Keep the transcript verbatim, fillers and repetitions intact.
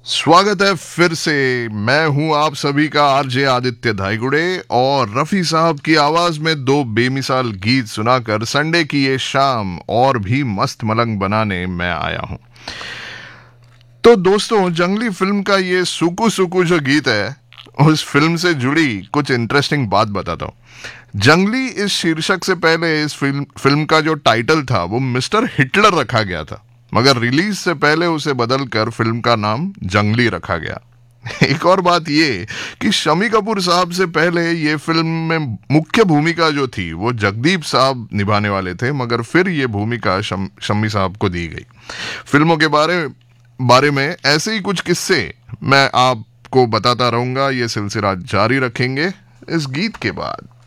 स्वागत है फिर से। मैं हूं आप सभी का आरजे आदित्य धाईगुड़े और रफी साहब की आवाज में दो बेमिसाल गीत सुनाकर संडे की ये शाम और भी मस्त मलंग बनाने मैं आया हूं। तो दोस्तों, जंगली फिल्म का ये सुकु सुकु जो गीत है, उस फिल्म से जुड़ी कुछ इंटरेस्टिंग बात बताता हूं। जंगली इस शीर्षक से पहले इस फिल्म फिल्म का जो टाइटल था वो मिस्टर हिटलर रखा गया था, मगर रिलीज से पहले उसे बदलकर फिल्म का नाम जंगली रखा गया। एक और बात ये कि शम्मी कपूर साहब से पहले ये फिल्म में मुख्य भूमिका जो थी वो जगदीप साहब निभाने वाले थे, मगर फिर ये भूमिका शम, शम्मी साहब को दी गई। फिल्मों के बारे बारे में ऐसे ही कुछ किस्से मैं आपको बताता रहूंगा। ये सिलसिला जारी रखेंगे इस गीत के बाद।